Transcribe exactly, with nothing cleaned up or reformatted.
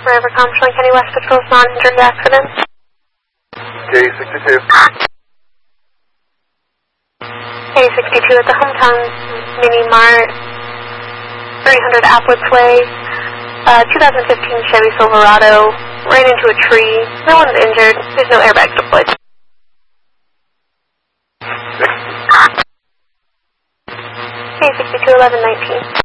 Forever Commercial Kenny West Patrol's non-injury accident. K sixty-two. K sixty-two at the Hometown Mini Mart, three hundred Applets Way, uh, twenty fifteen Chevy Silverado, ran into a tree, no one's injured, there's no airbags deployed. K sixty-two eleven nineteen.